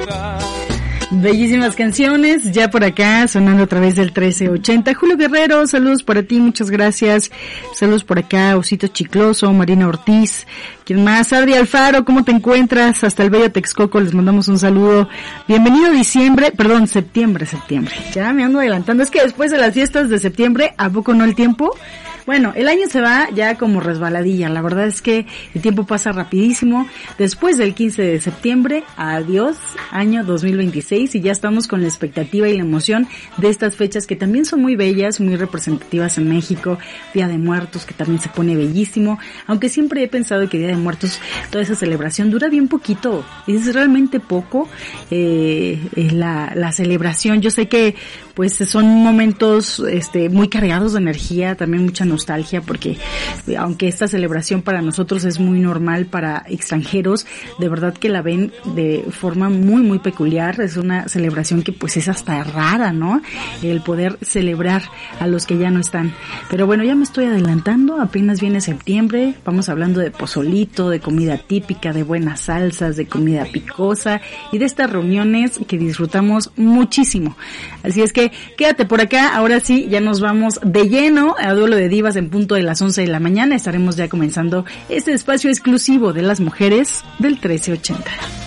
Bellísimas canciones, ya por acá, sonando a través del 1380. Julio Guerrero, saludos para ti, muchas gracias. Saludos por acá, Osito Chicloso, Marina Ortiz. ¿Quién más? Adri Alfaro, ¿cómo te encuentras? Hasta el bello Texcoco, les mandamos un saludo. Bienvenido a septiembre. Ya me ando adelantando, es que después de las fiestas de septiembre, ¿a poco no el tiempo? Bueno, el año se va ya como resbaladilla, la verdad es que el tiempo pasa rapidísimo. Después del 15 de septiembre, adiós, año 2026, y ya estamos con la expectativa y la emoción de estas fechas que también son muy bellas, muy representativas en México. Día de Muertos, que también se pone bellísimo, aunque siempre he pensado que Día de Muertos, toda esa celebración dura bien poquito, es realmente poco la celebración. Yo sé que pues son momentos muy cargados de energía, también mucha nostalgia, porque aunque esta celebración para nosotros es muy normal, para extranjeros de verdad que la ven de forma muy muy peculiar. Es una celebración que pues es hasta rara, ¿no? El poder celebrar a los que ya no están. Pero bueno, ya me estoy adelantando, apenas viene septiembre, vamos hablando de pozolito, de comida típica, de buenas salsas, de comida picosa y de estas reuniones que disfrutamos muchísimo. Así es que quédate por acá, ahora sí, ya nos vamos de lleno a Duelo de Divas en punto de las 11 de la mañana. Estaremos ya comenzando este espacio exclusivo de las mujeres del 1380.